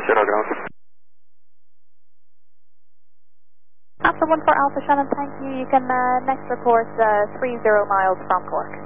0 ground. After 1 for Alpha Shannon, thank you. You can next report 30 miles from Cork.